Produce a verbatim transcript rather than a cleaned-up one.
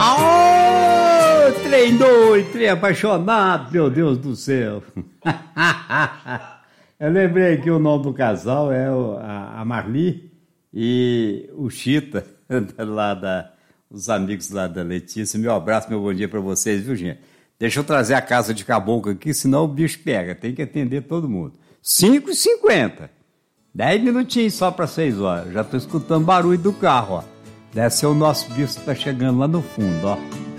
Oh, trem doido, trem apaixonado, meu Deus do céu. Eu lembrei que o nome do casal é o, a, a Marli e o Chita, lá da, os amigos lá da Letícia. Meu abraço, meu bom dia para vocês, viu, gente? Deixa eu trazer a casa de caboclo aqui, senão o bicho pega. Tem que atender todo mundo. cinco e cinquenta. dez minutinhos só para seis horas. Já estou escutando barulho do carro, ó. Deve ser o nosso bicho que está chegando lá no fundo, ó.